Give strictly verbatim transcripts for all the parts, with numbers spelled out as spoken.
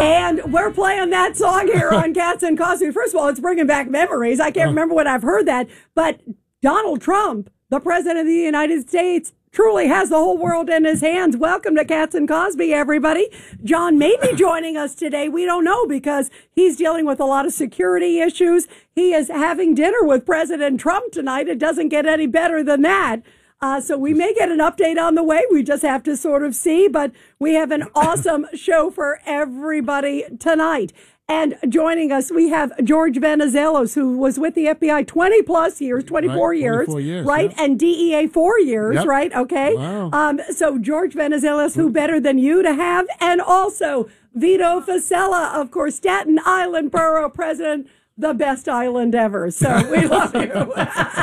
And we're playing that song here on Cats and Cosby. First of all, it's bringing back memories. I can't remember when I've heard that. But Donald Trump, the President of the United States, truly has the whole world in his hands. Welcome to Cats and Cosby, everybody. John may be joining us today. We don't know because he's dealing with a lot of security issues. He is having dinner with President Trump tonight. It doesn't get any better than that. Uh, so we may get an update on the way. We just have to sort of see. But we have an awesome show for everybody tonight. And joining us, we have George Venizelos, who was with the F B I twenty plus years, twenty-four right, years, years, right? Yep. And D E A four years, Yep. right? Okay. Wow. Um, so George Venizelos, who better than you to have? And also Vito Fossella, of course, Staten Island Borough President, the best island ever. So we love you.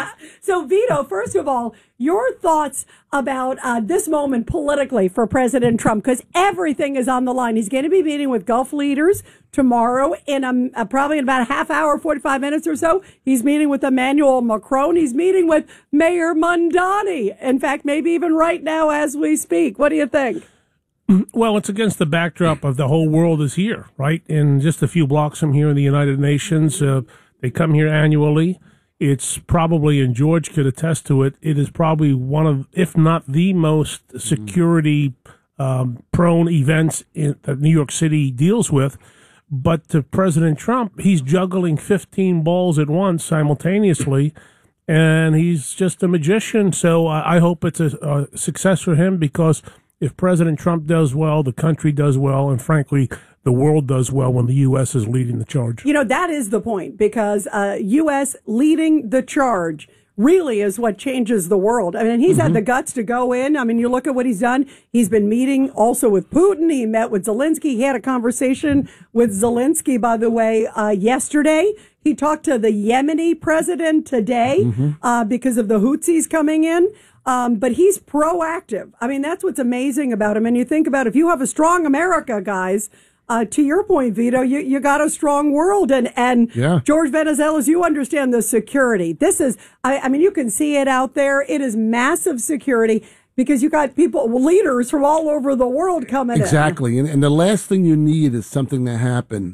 So Vito, first of all, your thoughts about uh, this moment politically for President Trump, because everything is on the line. He's going to be meeting with Gulf leaders tomorrow in a, uh, probably in about a half hour, forty-five minutes or so. He's meeting with Emmanuel Macron. He's meeting with Mayor Mamdani. In fact, maybe even right now as we speak. What do you think? Well, it's against the backdrop of the whole world is here, right? In just a few blocks from here in the United Nations. Uh, they come here annually. It's probably, and George could attest to it, it is probably one of, if not the most security um, prone events in, that New York City deals with. But to President Trump, he's juggling fifteen balls at once simultaneously, and he's just a magician. So I, I hope it's a, a success for him, because if President Trump does well, the country does well, and frankly, the world does well when the U S is leading the charge. You know, that is the point, because uh, U S leading the charge really is what changes the world. I mean, he's mm-hmm. had the guts to go in. I mean, you look at what he's done. He's been meeting also with Putin. He met with Zelensky. He had a conversation with Zelensky, by the way, uh, yesterday. He talked to the Yemeni president today mm-hmm. uh, because of the Houthis coming in. Um, but he's proactive. I mean, that's what's amazing about him. And you think about if you have a strong America, guys, uh, to your point, Vito, you, you got a strong world. And, and yeah. George Venizelos, you understand the security. This is, I, I mean, you can see it out there. It is massive security because you got people, leaders from all over the world coming exactly. in. Exactly. And, and the last thing you need is something to happen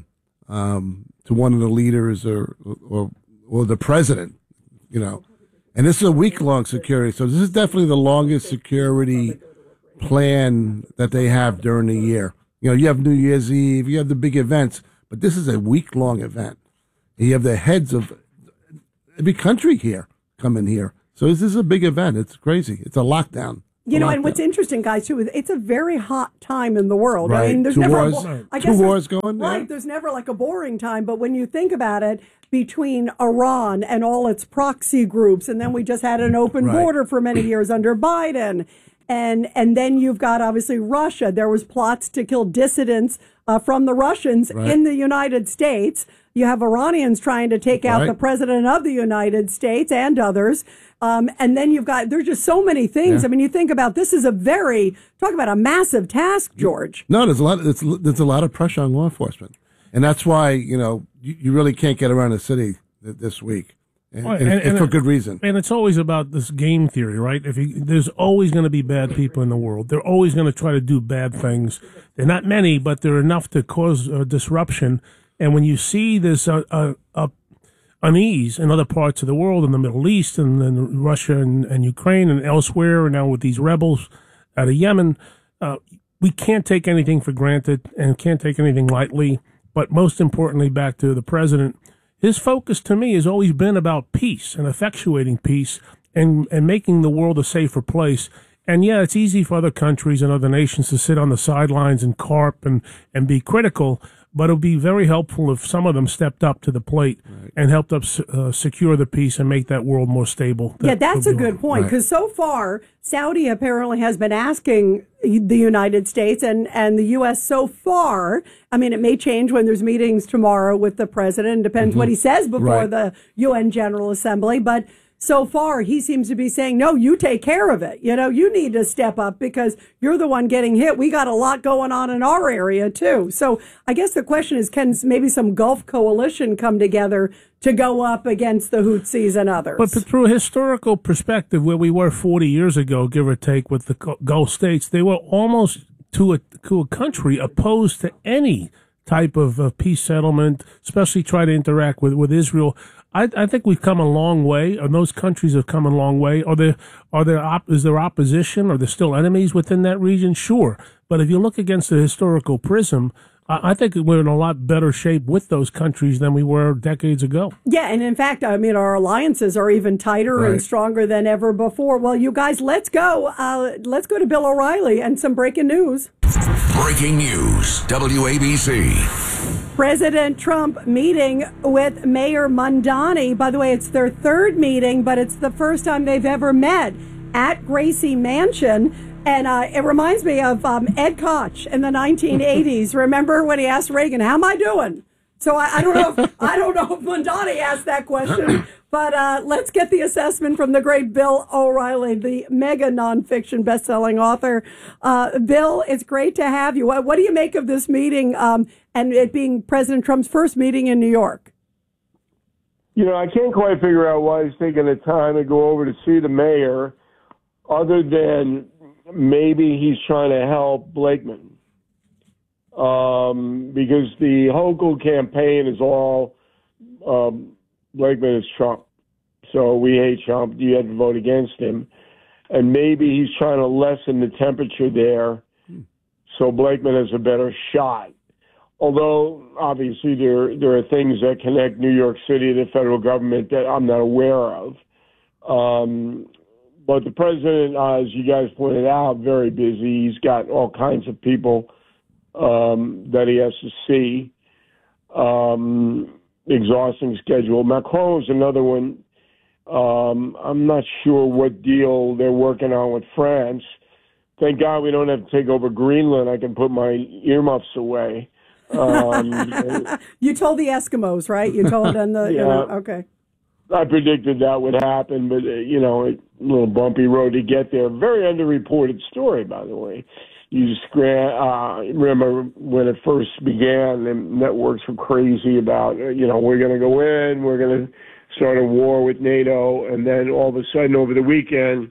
um, to one of the leaders or, or, or the president, you know. And this is a week-long security, so this is definitely the longest security plan that they have during the year. You know, you have New Year's Eve, you have the big events, but this is a week-long event. You have the heads of every country here coming here. So this is a big event. It's crazy. It's a lockdown. You know, and what's interesting, guys, too, is it's a very hot time in the world. Right. I mean, there's Two never wars, a, I two guess wars going. Right. Yeah. There's never like a boring time. But when you think about it, between Iran and all its proxy groups, and then we just had an open right. border for many years under Biden. And and then you've got, obviously, Russia. There was plots to kill dissidents uh, from the Russians right. in the United States. You have Iranians trying to take out right. the president of the United States and others. Um, and then you've got, there's just so many things. Yeah. I mean, you think about, this is a very, talk about a massive task, George. No, there's a lot, there's, there's a lot of pressure on law enforcement. And that's why, you know, you, you really can't get around the city th- this week. And, Well, and, and- and and for it- good reason. And it's always about this game theory, right? If you, there's always going to be bad people in the world. They're always going to try to do bad things. They're not many, but they're enough to cause uh, disruption. And when you see this uh, uh, uh, unease in other parts of the world, in the Middle East, and, and Russia and, and Ukraine and elsewhere, and now with these rebels out of Yemen, uh, we can't take anything for granted and can't take anything lightly. But most importantly, back to the president, his focus to me has always been about peace and effectuating peace and, and making the world a safer place. And yeah, it's easy for other countries and other nations to sit on the sidelines and carp and, and be critical, but it would be very helpful if some of them stepped up to the plate right. and helped us uh, secure the peace and make that world more stable. Yeah, that's a good point, because right. so far, Saudi apparently has been asking the United States and, and the U S so far. I mean, it may change when there's meetings tomorrow with the president. It depends mm-hmm. what he says before right. the U N General Assembly. But so far, he seems to be saying, no, you take care of it. You know, you need to step up because you're the one getting hit. We got a lot going on in our area, too. So I guess the question is, can maybe some Gulf coalition come together to go up against the Houthis and others? But through a historical perspective, where we were forty years ago, give or take, with the Gulf states, they were almost to a, to a country opposed to any type of uh, peace settlement, especially try to interact with, with Israel. I, I think we've come a long way, and those countries have come a long way. Are there, are there op- is there opposition? Are there still enemies within that region? Sure. But if you look against the historical prism, I think we're in a lot better shape with those countries than we were decades ago. Yeah, and in fact, I mean, our alliances are even tighter Right. and stronger than ever before. Well, you guys, let's go. Uh, let's go to Bill O'Reilly and some breaking news. Breaking news, W A B C. President Trump meeting with Mayor Mamdani. By the way, it's their third meeting, but it's the first time they've ever met at Gracie Mansion. And uh, it reminds me of um, Ed Koch in the nineteen eighties. Remember when he asked Reagan, "How am I doing?" So I, I don't know. If, I don't know if Mamdani asked that question, but uh, let's get the assessment from the great Bill O'Reilly, the mega nonfiction best-selling author. Uh, Bill, it's great to have you. What, what do you make of this meeting um, and it being President Trump's first meeting in New York? You know, I can't quite figure out why he's taking the time to go over to see the mayor, other than maybe he's trying to help Blakeman. Um, because the Hochul campaign is all um, Blakeman is Trump. So we hate Trump. You have to vote against him. And maybe he's trying to lessen the temperature there so Blakeman has a better shot. Although, obviously, there, there are things that connect New York City to the federal government that I'm not aware of. Um, But the president, uh, as you guys pointed out, very busy. He's got all kinds of people um, that he has to see. Um, exhausting schedule. Macron is another one. Um, I'm not sure what deal they're working on with France. Thank God we don't have to take over Greenland. I can put my earmuffs away. Um, You told the Eskimos, right? You told them the, you Yeah. know, okay. I predicted that would happen, but, uh, you know, a little bumpy road to get there. Very underreported story, by the way. You just uh, remember when it first began, the networks were crazy about, uh, you know, we're going to go in, we're going to start a war with NATO, and then all of a sudden over the weekend,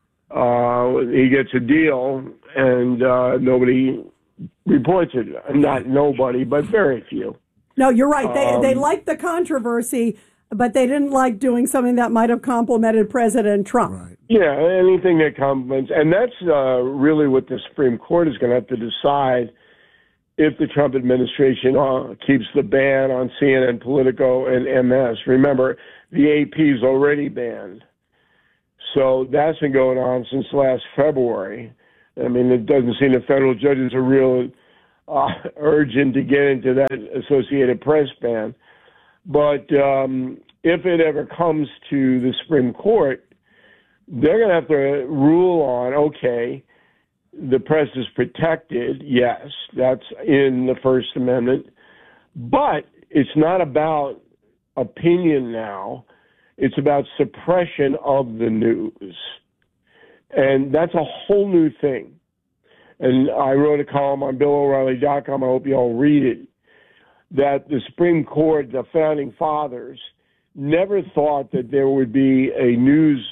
uh, he gets a deal, and uh, nobody reports it. Not nobody, but very few. No, you're right. They, Um, they liked the controversy, but they didn't like doing something that might have complimented President Trump. Right. Yeah, anything that complements. And that's uh, really what the Supreme Court is going to have to decide if the Trump administration uh, keeps the ban on C N N, Politico, and M S. Remember, the A P is already banned. So that's been going on since last February. I mean, it doesn't seem the federal judges are real uh, urgent to get into that Associated Press ban. But um, if it ever comes to the Supreme Court, they're going to have to rule on, okay, the press is protected. Yes, that's in the First Amendment. But it's not about opinion now. It's about suppression of the news. And that's a whole new thing. And I wrote a column on Bill O'Reilly dot com. I hope you all read it. That the Supreme Court, the founding fathers, never thought that there would be a news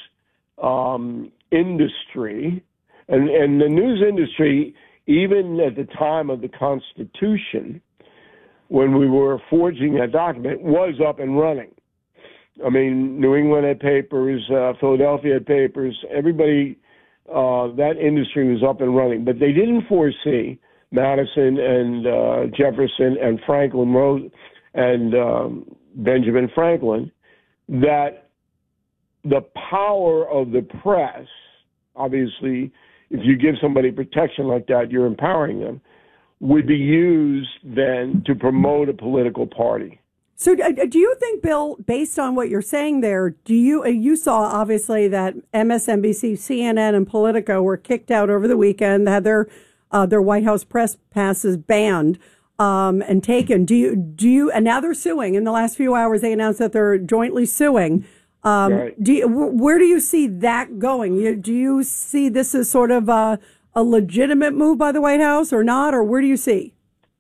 um, industry. And, and the news industry, even at the time of the Constitution, when we were forging that document, was up and running. I mean, New England had papers, uh, Philadelphia had papers, everybody, uh, that industry was up and running. But they didn't foresee Madison and uh, Jefferson and Franklin Rose and um, Benjamin Franklin, that the power of the press, obviously, if you give somebody protection like that, you're empowering them, would be used then to promote a political party. So uh, do you think, Bill, based on what you're saying there, do you, uh, you saw obviously that M S N B C, C N N, and Politico were kicked out over the weekend, had their uh, their White House press passes banned um, and taken. Do you, do you, and now they're suing. In the last few hours, they announced that they're jointly suing. Um, Right. do you, where do you see that going? You, do you see this as sort of a, a legitimate move by the White House or not, or where do you see?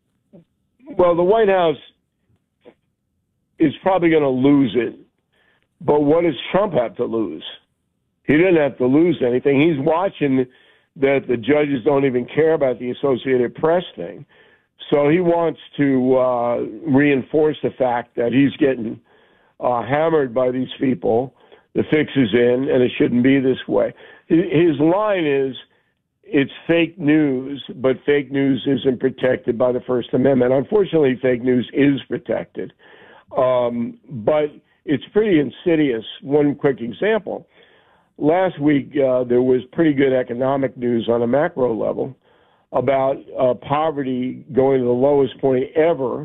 Well, the White House is probably going to lose it. But what does Trump have to lose? He didn't have to lose anything. He's watching that the judges don't even care about the Associated Press thing. So he wants to uh, reinforce the fact that he's getting uh, hammered by these people. The fix is in, and it shouldn't be this way. His line is, it's fake news, but fake news isn't protected by the First Amendment. Unfortunately, fake news is protected. Um, but it's pretty insidious. One quick example. Last week, uh, there was pretty good economic news on a macro level about uh, poverty going to the lowest point ever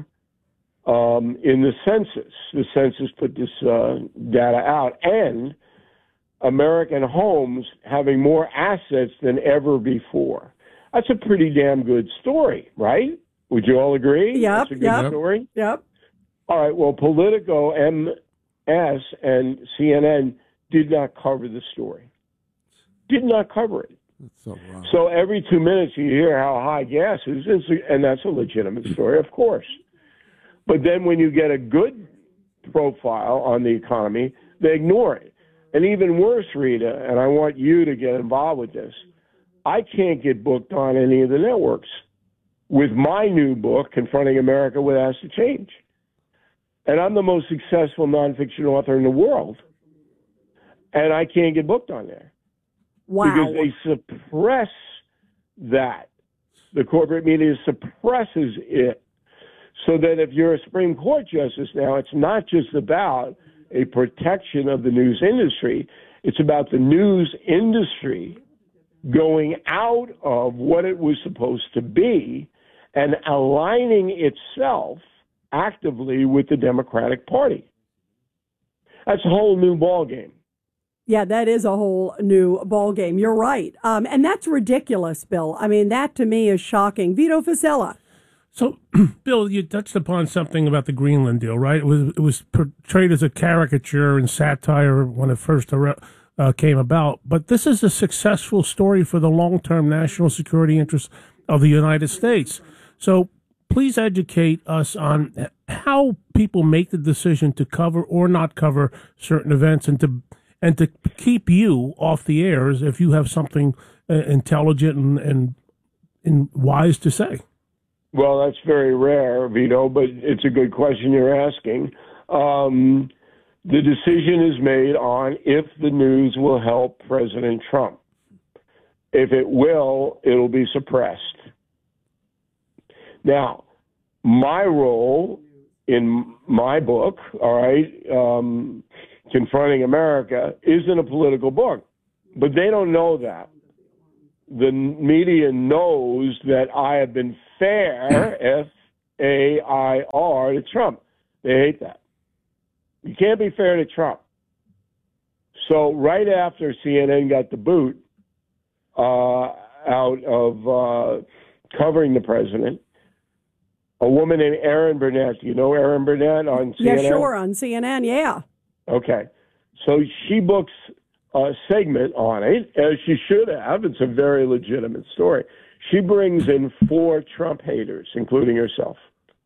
um, in the census. The census put this uh, data out, and American homes having more assets than ever before. That's a pretty damn good story, right? Would you all agree? Yep, That's a good yep, story? Yep. All right, well, Politico, M S, and C N N did not cover the story. Did not cover it. That's so wrong. So every two minutes you hear how high gas is, and that's a legitimate story, of course. But then when you get a good profile on the economy, they ignore it. And even worse, Rita, and I want you to get involved with this, I can't get booked on any of the networks with my new book, Confronting America What Has to Change. And I'm the most successful nonfiction author in the world. And I can't get booked on there. Wow. Because they suppress that. The corporate media suppresses it. So that if you're a Supreme Court justice now, it's not just about a protection of the news industry. It's about the news industry going out of what it was supposed to be and aligning itself actively with the Democratic Party. That's a whole new ballgame. Yeah, that is a whole new ballgame. You're right. Um, and that's ridiculous, Bill. I mean, that to me is shocking. Vito Fossella. So, Bill, you touched upon something about the Greenland deal, right? It was it was portrayed as a caricature and satire when it first uh, came about. But this is a successful story for the long-term national security interests of the United States. So please educate us on how people make the decision to cover or not cover certain events, and to and to keep you off the airs if you have something uh, intelligent and, and and wise to say. Well, that's very rare, Vito, but it's a good question you're asking. Um, the decision is made on if the news will help President Trump. If it will, it'll be suppressed. Now, my role in my book, all right, um, Confronting America, isn't a political book, but they don't know that. The media knows that I have been fair, F A I R, to Trump. They hate that. You can't be fair to Trump. So right after C N N got the boot uh, out of uh, covering the president, a woman named Erin Burnett, do you know Erin Burnett on C N N? Yeah, sure, on C N N, yeah. Okay. So she books a segment on it, as she should have. It's a very legitimate story. She brings in four Trump haters, including herself.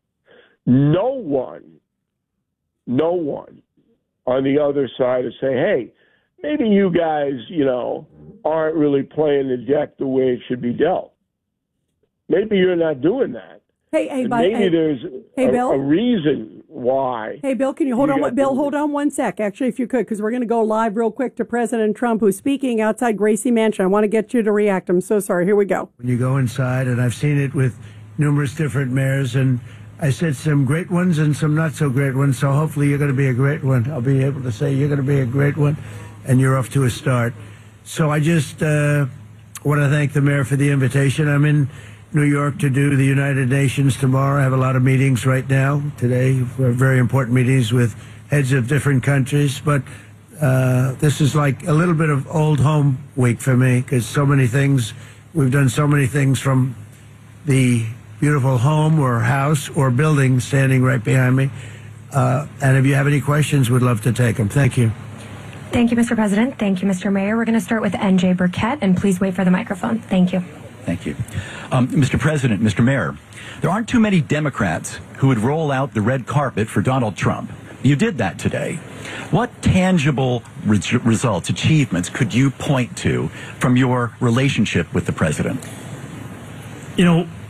No one, no one on the other side to say, hey, maybe you guys, you know, aren't really playing the deck the way it should be dealt. Maybe you're not doing that. Hey, hey, by, maybe hey, there's hey, a, Bill? a reason why. Hey, Bill, can you hold you on? got Bill, the- hold on one sec, actually, if you could, because we're going to go live real quick to President Trump, who's speaking outside Gracie Mansion. I want to get you to react. I'm so sorry. Here we go. When you go inside, and I've seen it with numerous different mayors, and I said some great ones and some not so great ones, so hopefully you're going to be a great one. I'll be able to say you're going to be a great one, and you're off to a start. So I just uh, want to thank the mayor for the invitation. I'm in New York to do the United Nations tomorrow. I have a lot of meetings right now, today, very important meetings with heads of different countries, but uh, this is like a little bit of old home week for me, because so many things, we've done so many things from the beautiful home or house or building standing right behind me. Uh, and if you have any questions, we'd love to take them. Thank you. Thank you, Mister President. Thank you, Mister Mayor. We're going to start with N J Burkett, and please wait for the microphone. Thank you. Thank you. Um, Mister President, Mister Mayor, there aren't too many Democrats who would roll out the red carpet for Donald Trump. You did that today. What tangible re- results, achievements could you point to from your relationship with the president? You know,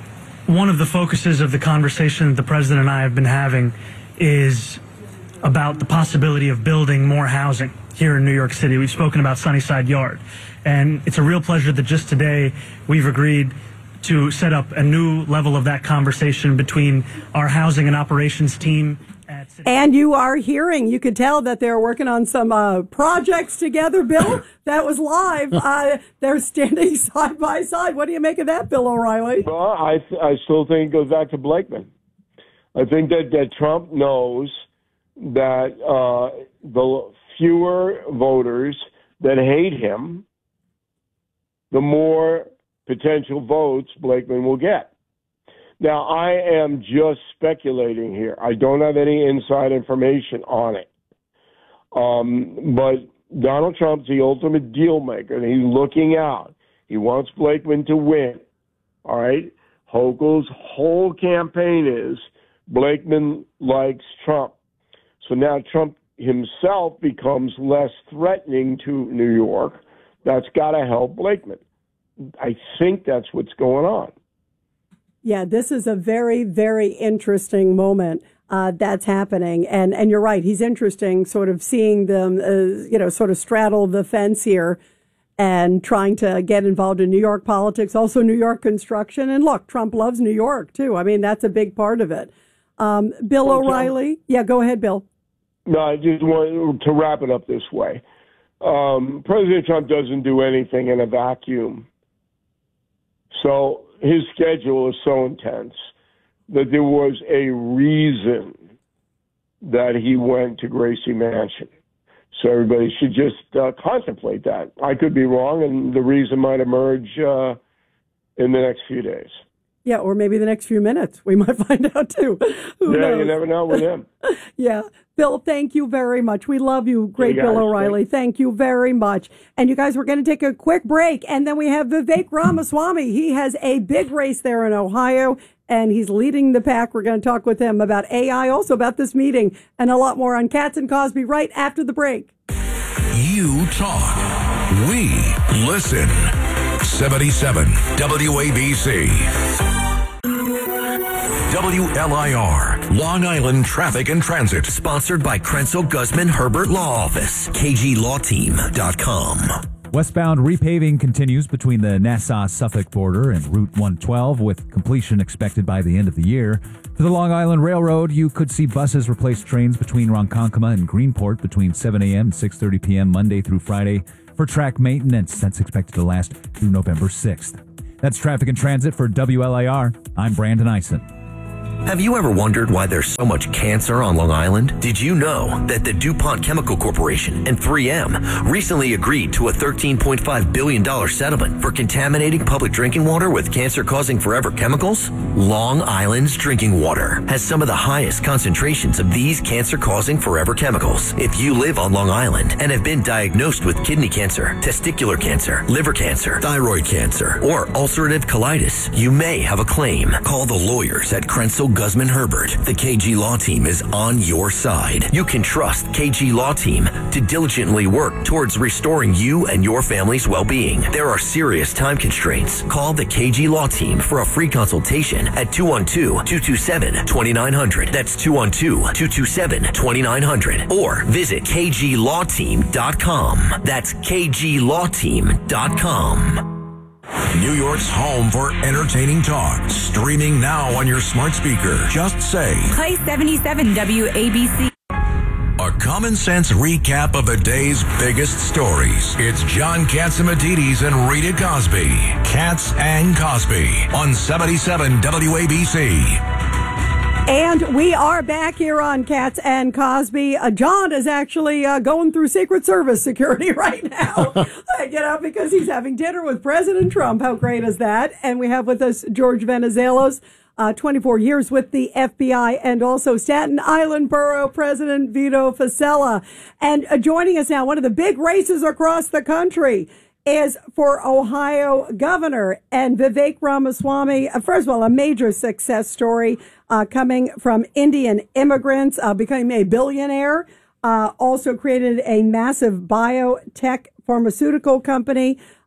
one of the focuses of the conversation the president and I have been having is about the possibility of building more housing here in New York City. We've spoken about Sunnyside Yard, and it's a real pleasure that just today we've agreed to set up a new level of that conversation between our housing and operations team. At City- and you are hearing, you could tell that they're working on some uh, projects together, Bill. That was live. Uh, they're standing side by side. What do you make of that, Bill O'Reilly? Well, I, I still think it goes back to Blakeman. I think that, that Trump knows that uh, the fewer voters that hate him, the more potential votes Blakeman will get. Now, I am just speculating here. I don't have any inside information on it. Um, but Donald Trump's the ultimate deal maker, and he's looking out. He wants Blakeman to win. All right? Hochul's whole campaign is Blakeman likes Trump. So now Trump himself becomes less threatening to New York. That's got to help Blakeman. I think that's what's going on. Yeah, this is a very, very interesting moment uh, that's happening. And and you're right. He's interesting sort of seeing them, uh, you know, sort of straddle the fence here and trying to get involved in New York politics, also New York construction. And look, Trump loves New York, too. I mean, that's a big part of it. Um, Bill well, O'Reilly. Trump, yeah, go ahead, Bill. No, I just want to wrap it up this way. Um, President Trump doesn't do anything in a vacuum. So his schedule is so intense that there was a reason that he went to Gracie Mansion. So everybody should just uh, contemplate that. I could be wrong, and the reason might emerge uh, in the next few days. Yeah, or maybe the next few minutes. We might find out, too. Who yeah, knows? You never know with him. Yeah. Bill, thank you very much. We love you. Great hey Bill O'Reilly. Thank you very much. And you guys, we're going to take a quick break, and then we have Vivek Ramaswamy. He has a big race there in Ohio, and he's leading the pack. We're going to talk with him about A I, also about this meeting, and a lot more on Katz and Cosby right after the break. You talk. We listen. seventy-seven W A B C. W L I R, Long Island Traffic and Transit. Sponsored by Krenzel Guzman Herbert Law Office, K G law team dot com. Westbound repaving continues between the Nassau-Suffolk border and Route one twelve, with completion expected by the end of the year. For the Long Island Railroad, you could see buses replace trains between Ronkonkoma and Greenport between seven a.m. and six thirty p.m. Monday through Friday for track maintenance. That's expected to last through November sixth. That's Traffic and Transit for W L I R. I'm Brandon Eisen. Have you ever wondered why there's so much cancer on Long Island? Did you know that the DuPont Chemical Corporation and three M recently agreed to a thirteen point five billion dollars settlement for contaminating public drinking water with cancer-causing forever chemicals? Long Island's drinking water has some of the highest concentrations of these cancer-causing forever chemicals. If you live on Long Island and have been diagnosed with kidney cancer, testicular cancer, liver cancer, thyroid cancer, or ulcerative colitis, you may have a claim. Call the lawyers at Krenzel Guzman Herbert. The K G Law Team is on your side. You can trust K G Law Team to diligently work towards restoring you and your family's well-being. There are serious time constraints. Call the K G Law Team for a free consultation at two one two, two two seven, two nine zero zero. That's two one two, two two seven, two nine zero zero. Or visit K G law team dot com. That's K G law team dot com. New York's home for entertaining talk. Streaming now on your smart speaker. Just say, play seventy-seven W A B C. A common sense recap of the day's biggest stories. It's John Catsimatidis and Rita Cosby. Katz and Cosby on seventy-seven W A B C. And we are back here on Katz and Cosby. Uh, John is actually uh, going through Secret Service security right now, you know, because he's having dinner with President Trump. How great is that? And we have with us George Venizelos, uh, twenty-four years with the F B I, and also Staten Island Borough President Vito Fossella. And uh, joining us now, one of the big races across the country is for Ohio governor, and Vivek Ramaswamy. Uh, first of all, a major success story uh, coming from Indian immigrants, uh, becoming a billionaire, uh, also created a massive biotech pharmaceutical company,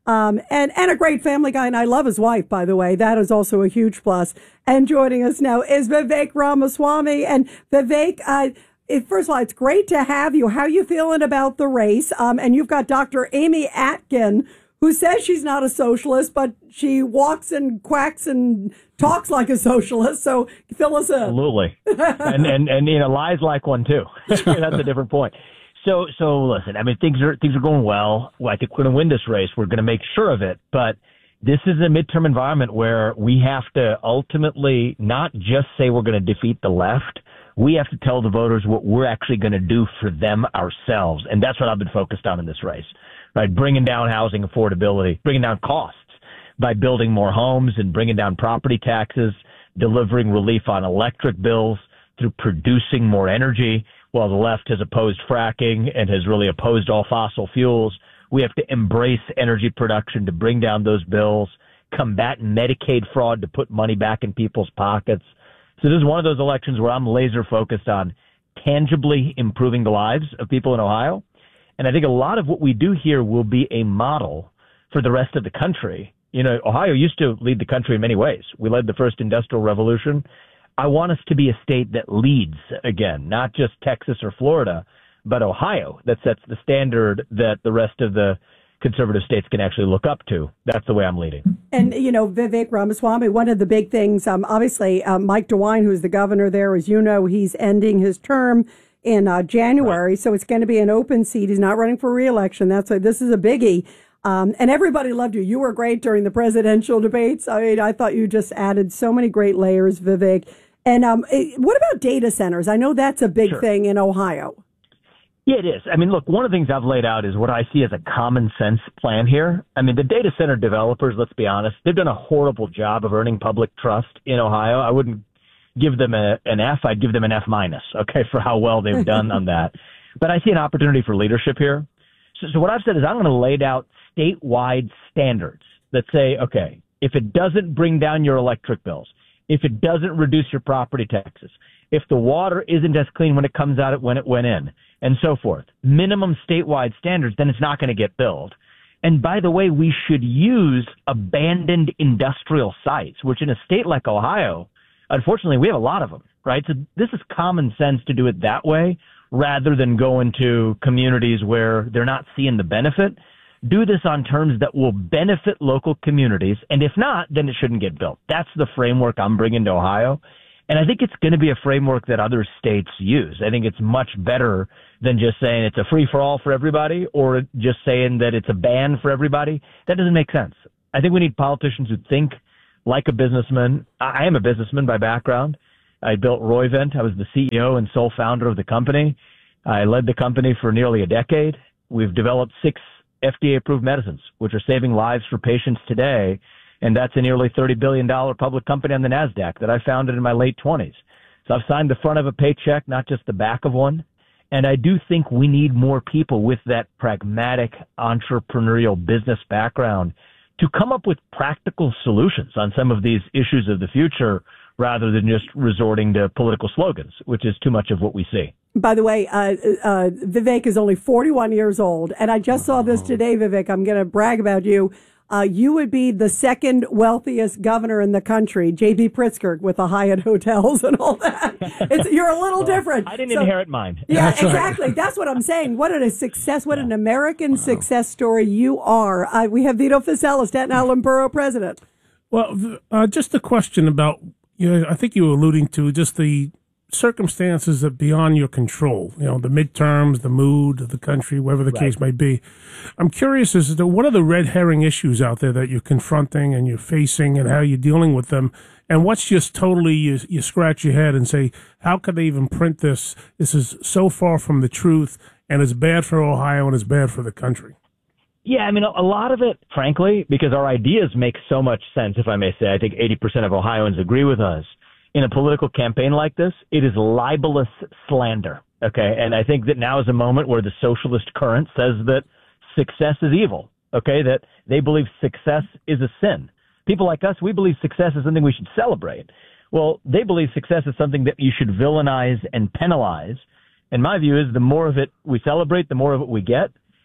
Um, and, and a great family guy. And I love his wife, by the way. That is also a huge plus. And joining us now is Vivek Ramaswamy. And Vivek, uh, it, first of all, it's great to have you. How are you feeling about the race? Um, and you've got Doctor Amy Atkin, who says she's not a socialist, but she walks and quacks and talks like a socialist. So fill us in. Absolutely. and, and, and, you know, lies like one too. That's a different point. So, so listen, I mean, things are, things are going well. well I think we're going to win this race. We're going to make sure of it. But this is a midterm environment where we have to ultimately not just say we're going to defeat the left. We have to tell the voters what we're actually going to do for them ourselves. And that's what I've been focused on in this race, right? Bringing down housing affordability, bringing down costs by building more homes and bringing down property taxes, delivering relief on electric bills through producing more energy. While the left has opposed fracking and has really opposed all fossil fuels, we have to embrace energy production to bring down those bills, combat Medicaid fraud to put money back in people's pockets. So this is one of those elections where I'm laser focused on tangibly improving the lives of people in Ohio. And I think a lot of what we do here will be a model for the rest of the country. You know, Ohio used to lead the country in many ways. We led the first industrial revolution. I want us to be a state that leads again, not just Texas or Florida, but Ohio, that sets the standard that the rest of the conservative states can actually look up to. That's the way I'm leading. And, you know, Vivek Ramaswamy, one of the big things, um, obviously, um, Mike DeWine, who's the governor there, as you know, he's ending his term in uh, January. Right. So it's going to be an open seat. He's not running for re-election. That's why this is a biggie. Um, and everybody loved you. You were great during the presidential debates. I mean, I thought you just added so many great layers, Vivek. And um, what about data centers? I know that's a big sure. thing in Ohio. Yeah, it is. I mean, look, one of the things I've laid out is what I see as a common sense plan here. I mean, the data center developers, let's be honest, they've done a horrible job of earning public trust in Ohio. I wouldn't give them a, an F. I'd give them an F minus, okay, for how well they've done on that. But I see an opportunity for leadership here. So, so what I've said is I'm going to lay out statewide standards that say, okay, if it doesn't bring down your electric bills, if it doesn't reduce your property taxes, if the water isn't as clean when it comes out when it went in, and so forth, minimum statewide standards, then it's not going to get built. And by the way, we should use abandoned industrial sites, which in a state like Ohio, unfortunately, we have a lot of them, right? So this is common sense to do it that way rather than go into communities where they're not seeing the benefit. Do this on terms that will benefit local communities. And if not, then it shouldn't get built. That's the framework I'm bringing to Ohio. And I think it's going to be a framework that other states use. I think it's much better than just saying it's a free-for-all for everybody or just saying that it's a ban for everybody. That doesn't make sense. I think we need politicians who think like a businessman. I am a businessman by background. I built Roivant. I was the C E O and sole founder of the company. I led the company for nearly a decade. We've developed six F D A-approved medicines, which are saving lives for patients today. And that's a nearly thirty billion dollars public company on the NASDAQ that I founded in my late twenties. So I've signed the front of a paycheck, not just the back of one. And I do think we need more people with that pragmatic entrepreneurial business background to come up with practical solutions on some of these issues of the future rather than just resorting to political slogans, which is too much of what we see. By the way, uh, uh, Vivek is only forty-one years old. And I just saw this today, Vivek. I'm going to brag about you. Uh, you would be the second wealthiest governor in the country, J B Pritzker, with the Hyatt hotels and all that. It's, you're a little well, different. I didn't so, inherit mine. Yeah, That's exactly. Right. That's what I'm saying. What a success, what yeah. an American wow. success story you are. Uh, we have Vito Fossella, Staten Island Borough President. Well, uh, just a question about, you know, I think you were alluding to just the circumstances that beyond your control, you know, the midterms, the mood of the country, whatever the right. case might be. I'm curious as to what are the red herring issues out there that you're confronting and you're facing and how you're dealing with them, and what's just totally, you, you scratch your head and say, how could they even print this? This is so far from the truth, and it's bad for Ohio and it's bad for the country. Yeah, I mean, a lot of it, frankly, because our ideas make so much sense, if I may say. I think eighty percent of Ohioans agree with us. In a political campaign like this, it is libelous slander, okay? And I think that now is a moment where the socialist current says that success is evil, okay? That they believe success is a sin. People like us, we believe success is something we should celebrate. Well, they believe success is something that you should villainize and penalize. And my view is the more of it we celebrate, the more of it we get.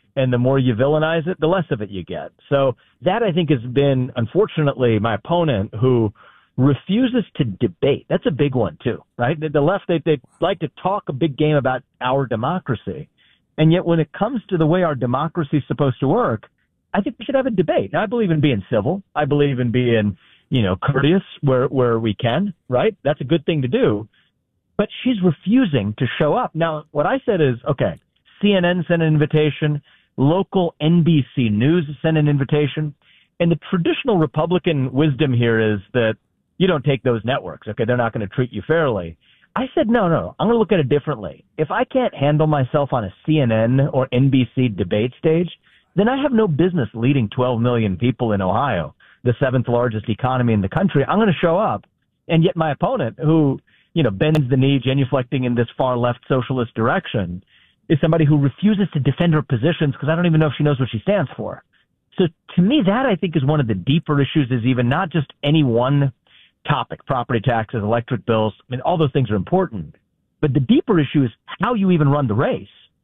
And the more you villainize it, the less of it you get. So that, I think, has been, unfortunately, my opponent who refuses to debate. That's a big one, too, right? The, the left, they, they like to talk a big game about our democracy. And yet when it comes to the way our democracy is supposed to work, I think we should have a debate. Now, I believe in being civil. I believe in being, you know, courteous where, where we can, right? That's a good thing to do. But she's refusing to show up. Now, what I said is, okay, C N N sent an invitation. Local N B C News sent an invitation. And the traditional Republican wisdom here is that you don't take those networks. Okay, they're not going to treat you fairly. I said, no, no, I'm going to look at it differently. If I can't handle myself on a C N N or N B C debate stage, then I have no business leading twelve million people in Ohio, the seventh largest economy in the country. I'm going to show up. And yet my opponent, who, you know, bends the knee, genuflecting in this far left socialist direction, is somebody who refuses to defend her positions because I don't even know if she knows what she stands for. So to me, that I think is one of the deeper issues, is even not just any one topic, property taxes, electric bills. I mean, all those things are important. But the deeper issue is how you even run the race.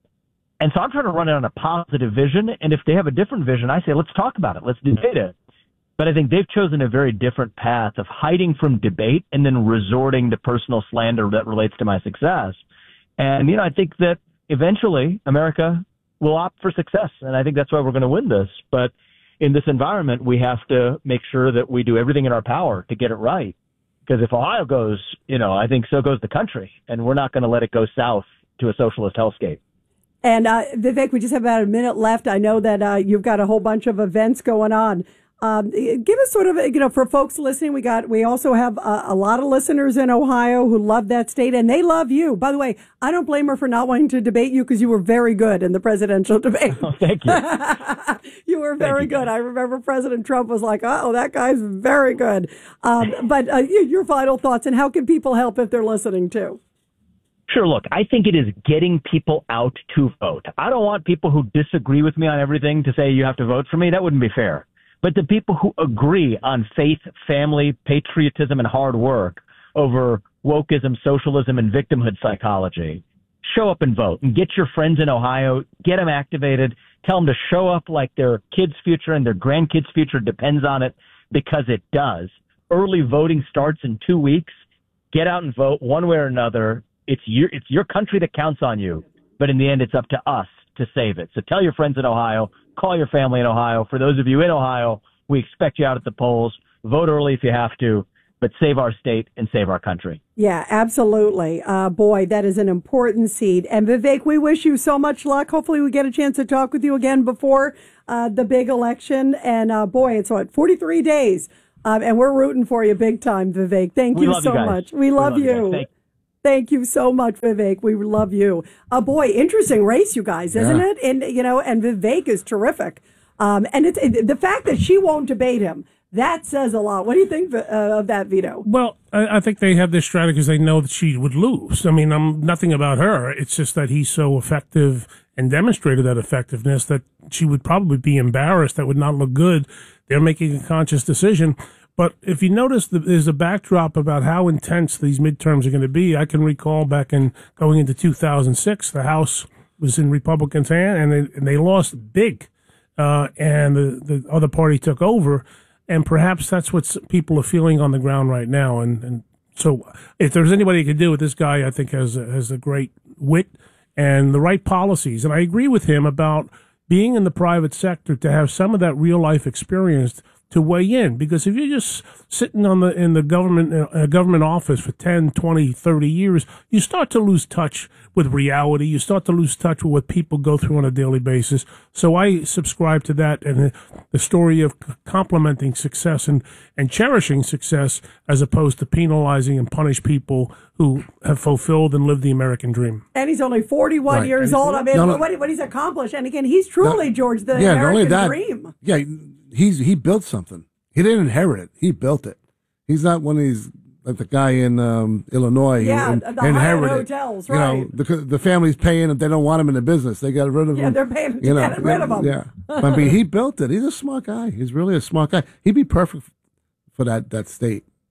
And so I'm trying to run it on a positive vision. And if they have a different vision, I say, let's talk about it. Let's debate it. But I think they've chosen a very different path of hiding from debate and then resorting to personal slander that relates to my success. And, you know, I think that eventually America will opt for success. And I think that's why we're going to win this. But in this environment, we have to make sure that we do everything in our power to get it right. Because if Ohio goes, you know, I think so goes the country. And we're not going to let it go south to a socialist hellscape. And uh, Vivek, we just have about a minute left. I know that uh, you've got a whole bunch of events going on. Um, give us sort of, you know, for folks listening, we got, we also have a, a lot of listeners in Ohio who love that state, and they love you. By the way, I don't blame her for not wanting to debate you because you were very good in the presidential debate. Oh, thank you. You were very you, good. Guys. I remember President Trump was like, oh, that guy's very good. Um, but uh, your final thoughts, and how can people help if they're listening too? Sure. Look, I think it is getting people out to vote. I don't want people who disagree with me on everything to say you have to vote for me. That wouldn't be fair. But the people who agree on faith, family, patriotism, and hard work over wokeism, socialism, and victimhood psychology, show up and vote. And get your friends in Ohio, get them activated, tell them to show up like their kids' future and their grandkids' future depends on it, because it does. Early voting starts in two weeks. Get out and vote one way or another. It's your, it's your country that counts on you. But in the end, it's up to us to save it. So tell your friends in Ohio. Call your family in Ohio. For those of you in Ohio, we expect you out at the polls. Vote early if you have to, but save our state and save our country. Yeah, absolutely. Uh, boy, that is an important seed. And Vivek, we wish you so much luck. Hopefully we get a chance to talk with you again before uh, the big election. And uh, boy, it's what, forty-three days. Um, and we're rooting for you big time, Vivek. Thank we you love so you much. We love, we love you. you. Thank you so much, Vivek. We love you. Uh, boy, interesting race, you guys, isn't yeah. it? And, you know, and Vivek is terrific. Um, and it's, it, the fact that she won't debate him, that says a lot. What do you think uh, of that, Vito? Well, I, I think they have this strategy because they know that she would lose. I mean, I'm nothing about her. It's just that he's so effective and demonstrated that effectiveness that she would probably be embarrassed. That would not look good. They're making a conscious decision. But if you notice, there's a backdrop about how intense these midterms are going to be. I can recall back in going into two thousand six, the House was in Republicans' hand, and they, and they lost big, uh, and the, the other party took over. And perhaps that's what people are feeling on the ground right now. And, and so if there's anybody who could do it, this guy, I think, has a, has a great wit and the right policies. And I agree with him about being in the private sector to have some of that real life experience to weigh in, because if you're just sitting on the in the government uh, government office for ten, twenty, thirty years, you start to lose touch with reality. You start to lose touch with what people go through on a daily basis. So I subscribe to that, and the story of complementing success and, and cherishing success as opposed to penalizing and punish people who have fulfilled and lived the American dream. And he's only forty-one right. years old. I mean, no, no. What, what he's accomplished. And again, he's truly, no, George, the yeah, American only that, dream. Yeah, he's he built something. He didn't inherit it. He built it. He's not one of these, like the guy in um, Illinois yeah, who in, the inherited hotels, you right. know, the, the family's paying if they don't want him in the business. They got rid of yeah, him. Yeah, they're paying to you know, get rid of him. Yeah. I mean, he built it. He's a smart guy. He's really a smart guy. He'd be perfect for that, that state.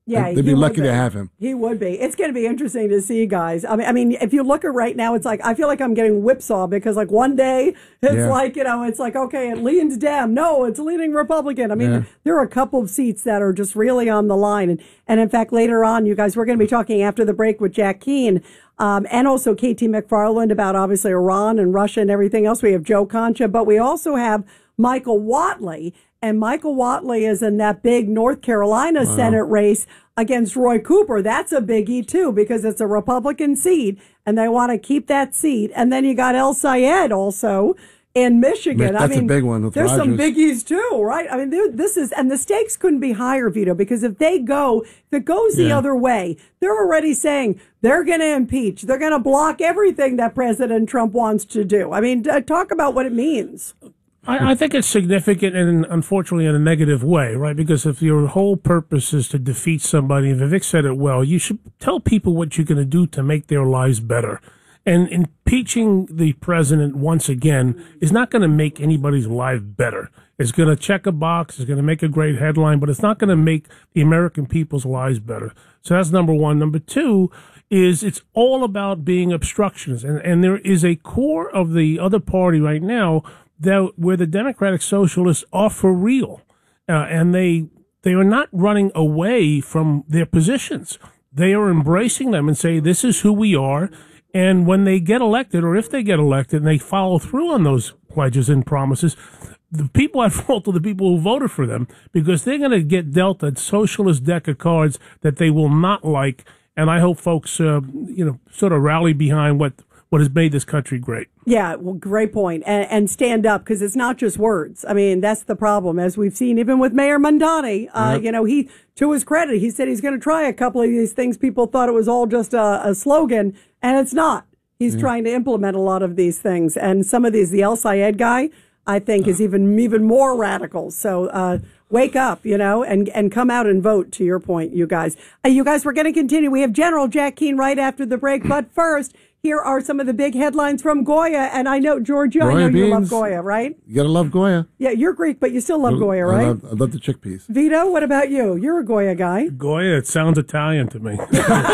Yeah, they'd be he lucky would to have him. He would be. It's going to be interesting to see, guys. I mean, I mean, if you look at right now, it's like I feel like I'm getting whipsaw because, like, one day it's Yeah. like you know, it's like okay, it leans Dem. No, it's leaning Republican. I mean, Yeah. there are a couple of seats that are just really on the line, and and in fact, later on, you guys, we're going to be talking after the break with Jack Keane. Um, and also K T McFarland about obviously Iran and Russia and everything else. We have Joe Concha, but we also have Michael Whatley. And Michael Whatley is in that big North Carolina Wow. Senate race against Roy Cooper. That's a biggie, too, because it's a Republican seat, and they want to keep that seat. And then you got El Sayed also in Michigan. That's I mean, a big one with there's some Rogers. biggies, too, right? I mean, there- this is, and the stakes couldn't be higher, Vito, because if they go, if it goes the Yeah. other way, they're already saying they're going to impeach. They're going to block everything that President Trump wants to do. I mean, uh, talk about what it means. I, I think it's significant and unfortunately in a negative way, right? Because if your whole purpose is to defeat somebody, and Vivek said it well, you should tell people what you're going to do to make their lives better. And impeaching the president once again is not going to make anybody's life better. It's going to check a box. It's going to make a great headline, but it's not going to make the American people's lives better. So that's number one. Number two is it's all about being obstructionist. And, and there is a core of the other party right now that where the Democratic Socialists are for real. Uh, and they they are not running away from their positions. They are embracing them and say, this is who we are. And when they get elected, or if they get elected and they follow through on those pledges and promises, the people at fault are the people who voted for them, because they're going to get dealt a socialist deck of cards that they will not like. And I hope folks, uh, you know, sort of rally behind what, what has made this country great. Yeah, well, great point. And, and stand up, because it's not just words. I mean, that's the problem, as we've seen even with Mayor Mondani. Uh, Yep. You know, he, to his credit, he said he's going to try a couple of these things. People thought it was all just a, a slogan, and it's not. He's Yeah. trying to implement a lot of these things. And some of these, the El Sayed guy, I think, is even even more radical. So uh, wake up, you know, and, and come out and vote, to your point, you guys. Uh, you guys, we're going to continue. We have General Jack Keane right after the break. But first, here are some of the big headlines from Goya. And I know, Georgia, I know Goya you love beans. Goya, right? You gotta love Goya. Yeah, you're Greek, but you still love Goya, I right? love, I love the chickpeas. Vito, what about you? You're a Goya guy. Goya, it sounds Italian to me.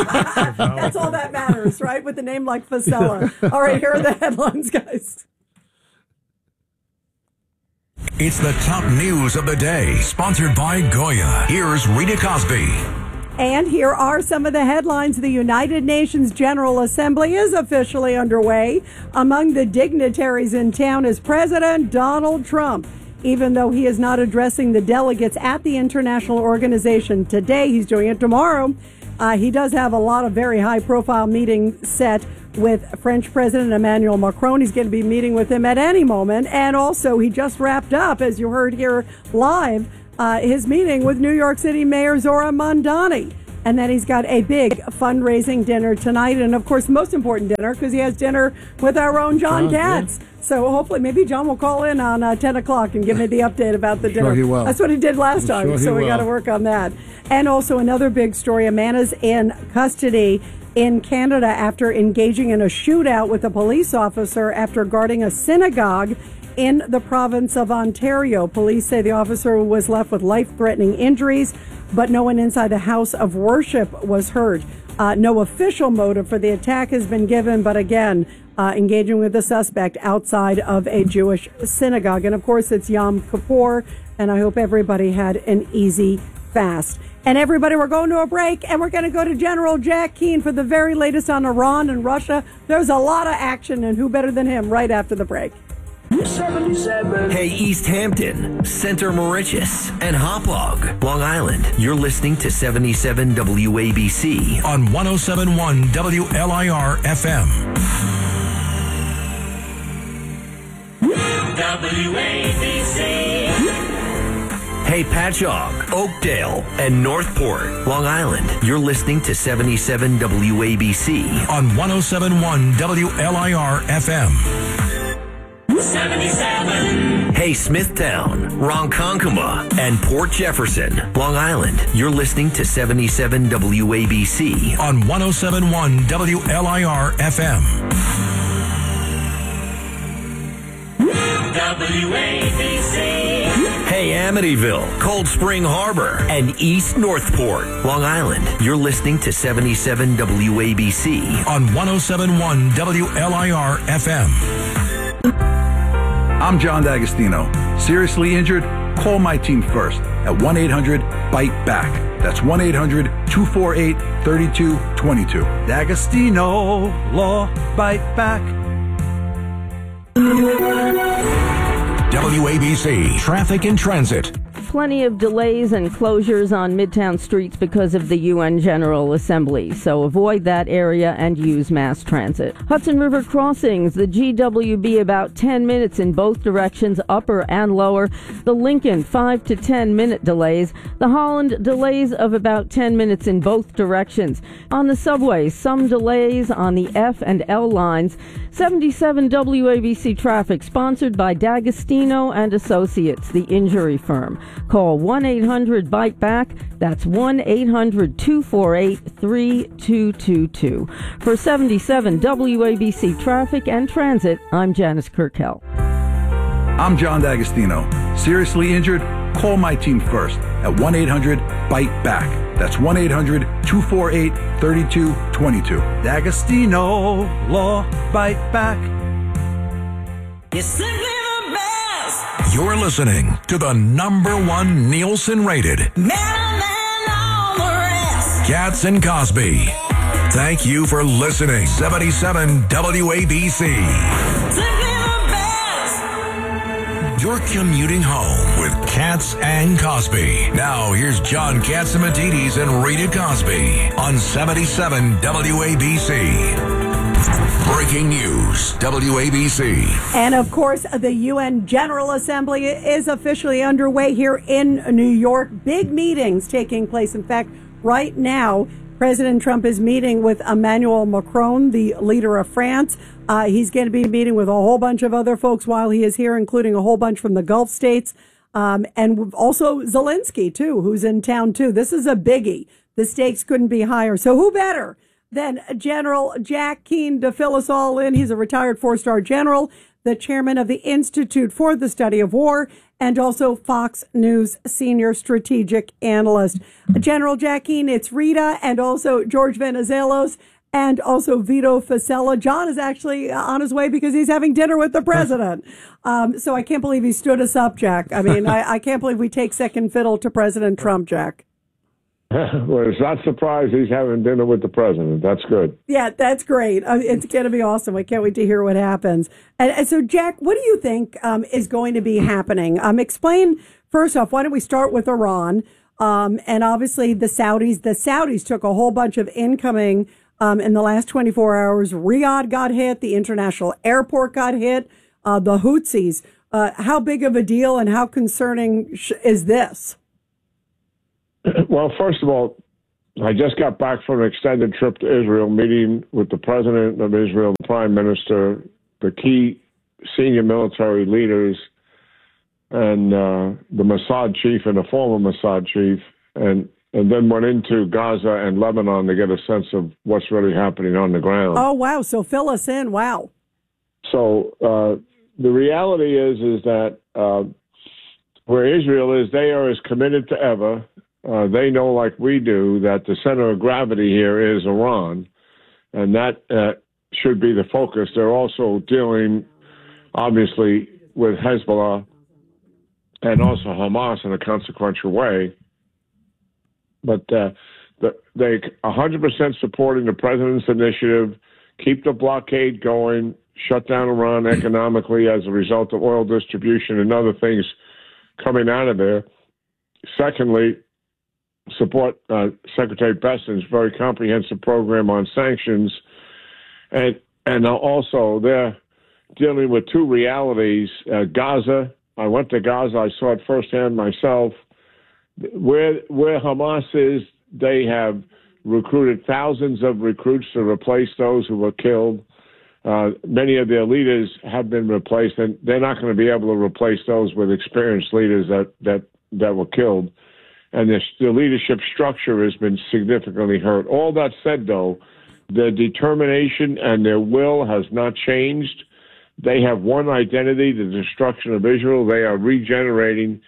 That's all that matters, right? With a name like Fasella. All right, here are the headlines, guys. It's the top news of the day, sponsored by Goya. Here's Rita Cosby. And here are some of the headlines. The United Nations General Assembly is officially underway. Among the dignitaries in town is President Donald Trump. Even though he is not addressing the delegates at the international organization today, he's doing it tomorrow. Uh, he does have a lot of very high-profile meetings set with French President Emmanuel Macron. He's going to be meeting with him at any moment. And also, he just wrapped up, as you heard here live, uh, his meeting with New York City Mayor Zohran Mamdani. And then he's got a big fundraising dinner tonight. And, of course, most important dinner, because he has dinner with our own John John, yeah. Katz. So hopefully maybe John will call in on uh, ten o'clock and give me the update about the dinner. Sure he will. That's what he did last I'm time. sure he so we will. got to work on that. And also another big story. A man is in custody in Canada after engaging in a shootout with a police officer after guarding a synagogue in the province of Ontario. Police say the officer was left with life-threatening injuries, but no one inside the house of worship was hurt. Uh, no official motive for the attack has been given, but again, uh, engaging with the suspect outside of a Jewish synagogue. And of course, it's Yom Kippur, and I hope everybody had an easy fast. And everybody, we're going to a break, and we're going to go to General Jack Keane for the very latest on Iran and Russia. There's a lot of action, and who better than him right after the break. seventy-seven. Hey, East Hampton, Center Mauritius, and Hauppauge, Long Island. You're listening to seventy-seven W A B C on one oh seven point one W L I R F M. W A B C. Hey, Patchogue, Oakdale, and Northport, Long Island. You're listening to seventy-seven W A B C on one oh seven point one W L I R F M. seventy-seven. Hey, Smithtown, Ronkonkoma, and Port Jefferson, Long Island. You're listening to seventy-seven W A B C on one oh seven point one W L I R F M. W A B C. Hey, Amityville, Cold Spring Harbor, and East Northport, Long Island. You're listening to seventy-seven W A B C on one oh seven point one W L I R F M. I'm John D'Agostino. Seriously injured? Call my team first at one eight hundred bite back. That's one eight hundred two four eight three two two two. D'Agostino Law Bite Back. W A B C Traffic and Transit. Plenty of delays and closures on Midtown streets because of the U N General Assembly, so avoid that area and use mass transit. Hudson River crossings, the G W B about ten minutes in both directions, upper and lower. The Lincoln, five to ten minute delays. The Holland, delays of about ten minutes in both directions. On the subway, some delays on the F and L lines. seventy-seven W A B C traffic, sponsored by D'Agostino and Associates, the injury firm. Call one eight hundred bite back. That's one eight hundred two four eight three two two two. For seventy-seven W A B C Traffic and Transit, I'm Janice Kirkell. I'm John D'Agostino. Seriously injured? Call my team first at one eight hundred bite back. That's one eight hundred two four eight three two two two. D'Agostino Law Bite Back. You're simply the best. You're listening to the number one Nielsen rated Better than all the rest. Katz and Cosby. Thank you for listening. seventy-seven W A B C. Simply the best. You're commuting home with Katz and Cosby. Now here's John Catsimatidis and Rita Cosby on seventy-seven W A B C. Breaking news, W A B C. And of course, the U N General Assembly is officially underway here in New York. Big meetings taking place. In fact, right now, President Trump is meeting with Emmanuel Macron, the leader of France. Uh, he's going to be meeting with a whole bunch of other folks while he is here, including a whole bunch from the Gulf states. Um, and also Zelensky, too, who's in town, too. This is a biggie. The stakes couldn't be higher. So who better than General Jack Keane to fill us all in? He's a retired four-star general, the chairman of the Institute for the Study of War, and also Fox News senior strategic analyst. General Jack Keane, it's Rita, and also George Venizelos, and also Vito Fossella. John is actually on his way because he's having dinner with the president. Um, so I can't believe he stood us up, Jack. I mean, I, I can't believe we take second fiddle to President Trump, Jack. Well, it's not surprised he's having dinner with the president. That's good. Yeah, that's great. Uh, it's going to be awesome. I can't wait to hear what happens. And, and so, Jack, what do you think um, is going to be happening? Um, explain, first off, why don't we start with Iran? Um, and obviously the Saudis. The Saudis took a whole bunch of incoming um, in the last twenty-four hours. Riyadh got hit. The international airport got hit. Uh, the Houthis. Uh, how big of a deal and how concerning sh- is this? Well, first of all, I just got back from an extended trip to Israel, meeting with the president of Israel, the prime minister, the key senior military leaders, and uh, the Mossad chief and the former Mossad chief, and, and then went into Gaza and Lebanon to get a sense of what's really happening on the ground. Oh, wow. So fill us in. Wow. So uh, the reality is, is that uh, where Israel is, they are as committed to ever. Uh, they know, like we do, that the center of gravity here is Iran, and that uh, should be the focus. They're also dealing, obviously, with Hezbollah and also Hamas in a consequential way. But uh, the, they one hundred percent supporting the president's initiative, keep the blockade going, shut down Iran economically as a result of oil distribution and other things coming out of there. Secondly, support uh, Secretary Besant's very comprehensive program on sanctions. And and also they're dealing with two realities. Uh, Gaza, I went to Gaza, I saw it firsthand myself. Where, where Hamas is, they have recruited thousands of recruits to replace those who were killed. Uh, many of their leaders have been replaced, and they're not going to be able to replace those with experienced leaders that, that, that were killed. And the, the leadership structure has been significantly hurt. All that said, though, their determination and their will has not changed. They have one identity, the destruction of Israel. They are regenerating,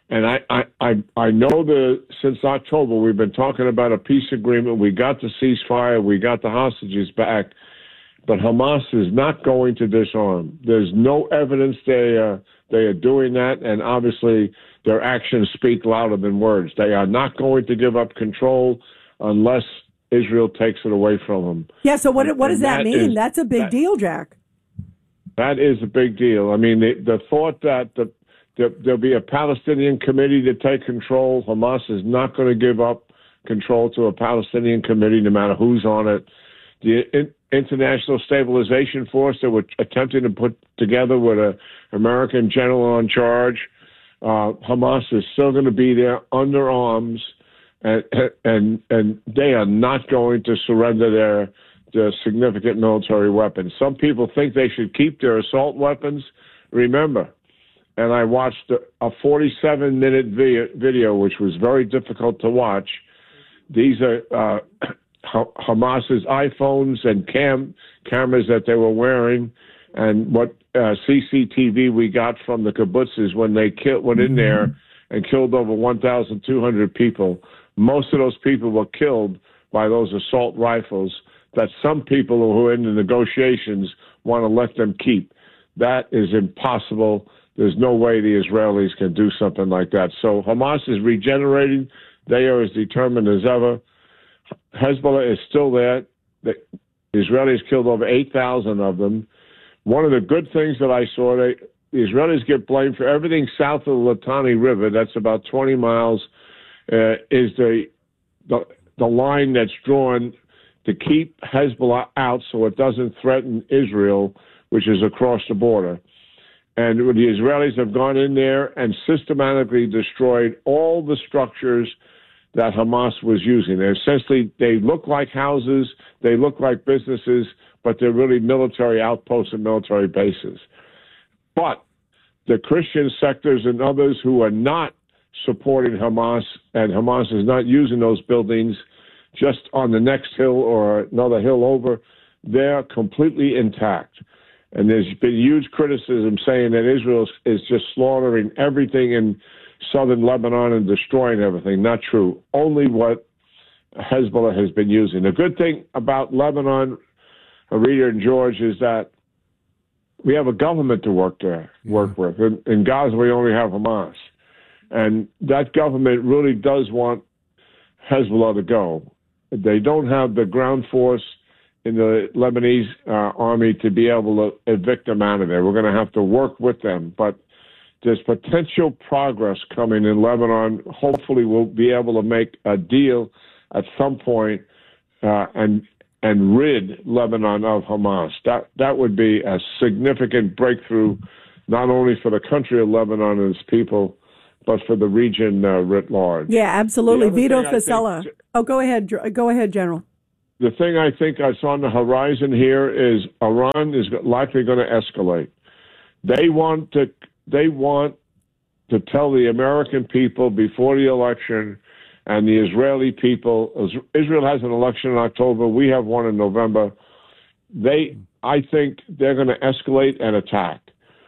And I, I, I, I know that since October we've been talking about a peace agreement. We got the ceasefire. We got the hostages back. But Hamas is not going to disarm. There's no evidence they are, they are doing that. And obviously their actions speak louder than words. They are not going to give up control unless Israel takes it away from them. Yeah, so what, what does that, that mean? Is, That's a big that, deal, Jack. That is a big deal. I mean, the, the thought that the There, there'll be a Palestinian committee to take control. Hamas is not going to give up control to a Palestinian committee, no matter who's on it. The in, International Stabilization Force that we're attempting to put together with an American general in charge, uh, Hamas is still going to be there under arms, and and and they are not going to surrender their their significant military weapons. Some people think they should keep their assault weapons. Remember. And I watched a forty-seven minute video, video, which was very difficult to watch. These are uh, Hamas's iPhones and cam cameras that they were wearing, and what uh, C C T V we got from the kibbutzes when they kill, went in there and killed over one thousand two hundred people. Most of those people were killed by those assault rifles that some people who are in the negotiations want to let them keep. That is impossible. There's no way the Israelis can do something like that. So Hamas is regenerating. They are as determined as ever. Hezbollah is still there. The Israelis killed over eight thousand of them. One of the good things that I saw, they, the Israelis get blamed for everything south of the Litani River. That's about twenty miles, uh, is the, the, the line that's drawn to keep Hezbollah out so it doesn't threaten Israel, which is across the border. And the Israelis have gone in there and systematically destroyed all the structures that Hamas was using. They're essentially, they look like houses, they look like businesses, but they're really military outposts and military bases. But the Christian sectors and others who are not supporting Hamas, and Hamas is not using those buildings just on the next hill or another hill over, they're completely intact. And there's been huge criticism saying that Israel is just slaughtering everything in southern Lebanon and destroying everything. Not true. Only what Hezbollah has been using. The good thing about Lebanon, Rita and George, is that we have a government to work there, work with. In, in Gaza, we only have Hamas. And that government really does want Hezbollah to go. They don't have the ground force in the Lebanese uh, army to be able to evict them out of there. We're going to have to work with them. But there's potential progress coming in Lebanon. Hopefully we'll be able to make a deal at some point uh, and and rid Lebanon of Hamas. That that would be a significant breakthrough, not only for the country of Lebanon and its people, but for the region uh, writ large. Yeah, absolutely. Vito Fossella. Oh, go ahead. Go ahead, General. The thing I think that's on the horizon here is Iran is likely going to escalate. They want to they want to tell the American people before the election and the Israeli people. Israel has an election in October. We have one in November. They, I think, they're going to escalate and attack,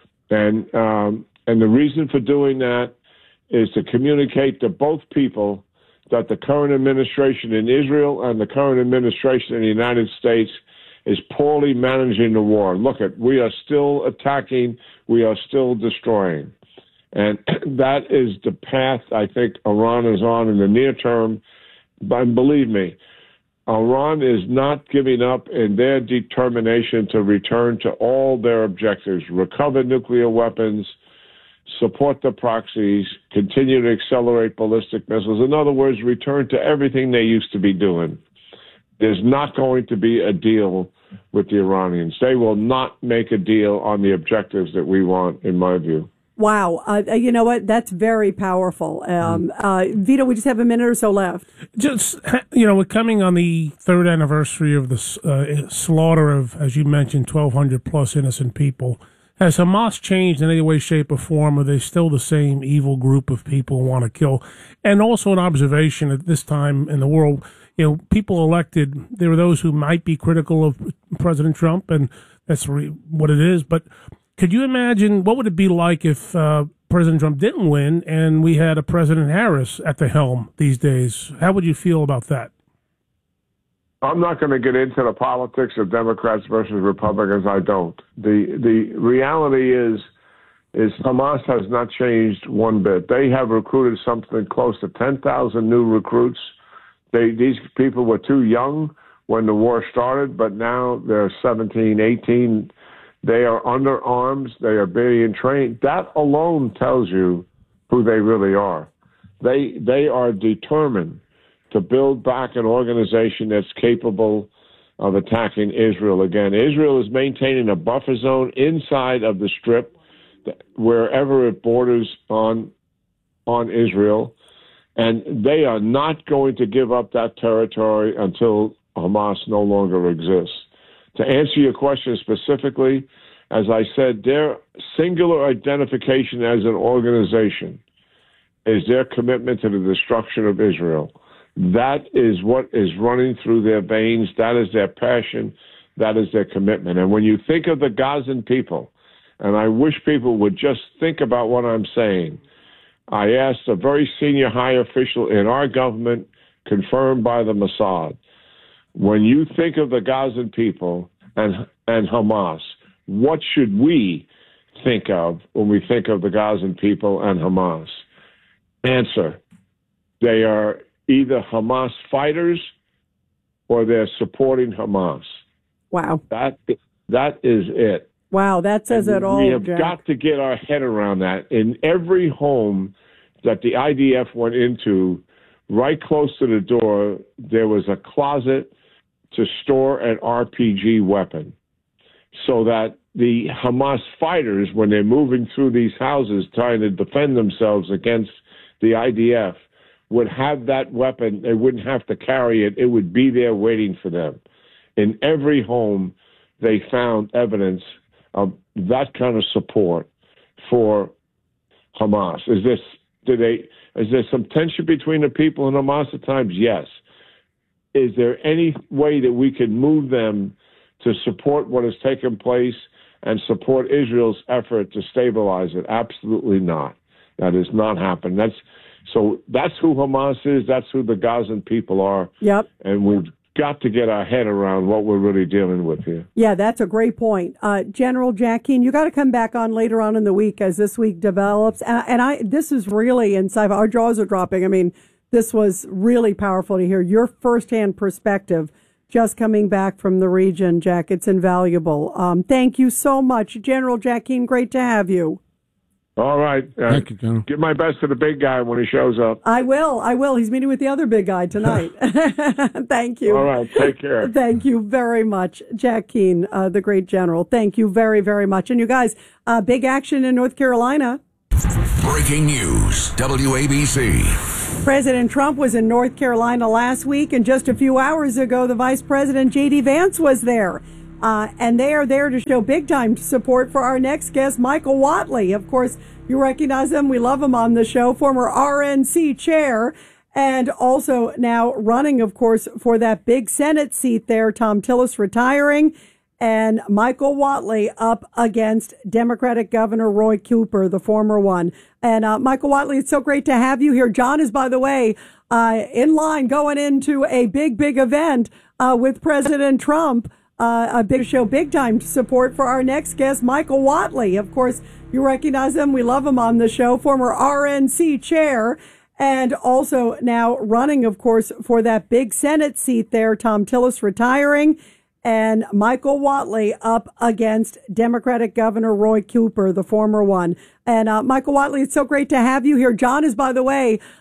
and um, and the reason for doing that is to communicate to both people that the current administration in Israel and the current administration in the United States is poorly managing the war. Look at, we are still attacking, we are still destroying. And that is the path I think Iran is on in the near term. But believe me, Iran is not giving up in their determination to return to all their objectives, recover nuclear weapons, support the proxies, continue to accelerate ballistic missiles. In other words, return to everything they used to be doing. There's not going to be a deal with the Iranians. They will not make a deal on the objectives that we want, in my view. Wow. Uh, you know what? That's very powerful. Um, uh, Vito, we just have a minute or so left. Just, you know, we're coming on the third anniversary of the uh, slaughter of, as you mentioned, twelve hundred plus innocent people. Has Hamas changed in any way, shape, or form? Are they still the same evil group of people who want to kill? And also an observation at this time in the world, you know, people elected, there are those who might be critical of President Trump, and that's re- what it is. But could you imagine, what would it be like if uh, President Trump didn't win, and we had a President Harris at the helm these days. How would you feel about that? I'm not going to get into the politics of Democrats versus Republicans. I don't. The the reality is, is Hamas has not changed one bit. They have recruited something close to ten thousand new recruits. They these people were too young when the war started, but now they're seventeen, eighteen. They are under arms. They are being trained. That alone tells you who they really are. They they are determined to build back an organization that's capable of attacking Israel again. Israel is maintaining a buffer zone inside of the Strip, wherever it borders on on Israel, and they are not going to give up that territory until Hamas no longer exists. To answer your question specifically, as I said, their singular identification as an organization is their commitment to the destruction of Israel. That is what is running through their veins. That is their passion. That is their commitment. And when you think of the Gazan people, and I wish people would just think about what I'm saying, I asked a very senior high official in our government, confirmed by the Mossad, when you think of the Gazan people and and Hamas, what should we think of when we think of the Gazan people and Hamas? Answer, they are either Hamas fighters or they're supporting Hamas. Wow. That that is it. Wow, that says And it all, we have Jack. got to get our head around that. In every home that the I D F went into, right close to the door, there was a closet to store an R P G weapon, so that the Hamas fighters, when they're moving through these houses trying to defend themselves against the I D F, would have that weapon. They wouldn't have to carry it. It would be there waiting for them. In every home, they found evidence of that kind of support for Hamas. Is this, do they, is there some tension between the people and Hamas at times? Yes. Is there any way that we can move them to support what has taken place and support Israel's effort to stabilize it? Absolutely not. That has not happened. That's so that's who Hamas is. That's who the Gazan people are. Yep. And we've got to get our head around what we're really dealing with here. Yeah, that's a great point. Uh, General Jack Keane, you got to come back on later on in the week as this week develops. Uh, and I, this is really insightful. Our jaws are dropping. I mean, this was really powerful to hear your firsthand perspective just coming back from the region, Jack. It's invaluable. Um, thank you so much, General Jack Keane. Great to have you. All right. Uh, Thank you, General. Give my best to the big guy when he shows up. I will. I will. He's meeting with the other big guy tonight. Thank you. All right. Take care. Thank you very much, Jack Keane, uh, the great general. Thank you very, very much. And you guys, uh, big action in North Carolina. Breaking news, W A B C. President Trump was in North Carolina last week, and just a few hours ago, the Vice President, J D. Vance, was there. Uh, and they are there to show big-time support for our next guest, Michael Whatley. Of course, you recognize him. We love him on the show, former R N C chair, and also now running, of course, for that big Senate seat there. Tom Tillis retiring, and Michael Whatley up against Democratic Governor Roy Cooper, the former one. And uh, Michael Whatley, it's so great to have you here. John is, by the way, uh, in line going into a big, big event uh, with President Trump. Uh, a big show, big time support for our next guest, Michael Whatley. Of course, you recognize him. We love him on the show, former R N C chair, and also now running, of course, for that big Senate seat there. Tom Tillis retiring, and Michael Whatley up against Democratic Governor Roy Cooper, the former one. And uh, Michael Whatley, it's so great to have you here. John is, by the way,